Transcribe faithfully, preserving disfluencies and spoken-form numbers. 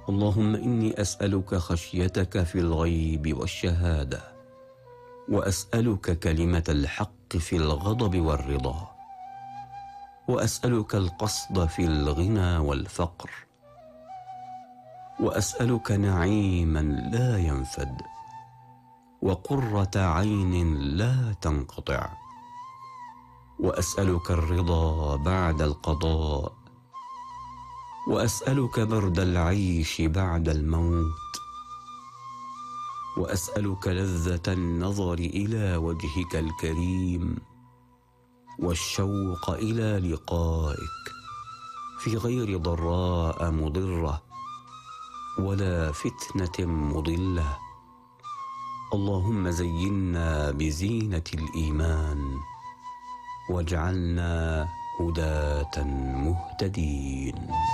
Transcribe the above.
اللهم إني أسألك خشيتك في الغيب والشهادة، وأسألك كلمة الحق في الغضب والرضا، وأسألك القصد في الغنى والفقر، وأسألك نعيما لا ينفد، وقرة عين لا تنقطع، وأسألك الرضا بعد القضاء، وأسألك برد العيش بعد الموت، وأسألك لذة النظر إلى وجهك الكريم، والشوق إلى لقائك في غير ضراء مضرة ولا فتنة مضلة. اللهم زينا بزينة الإيمان، واجعلنا هداة مهتدين.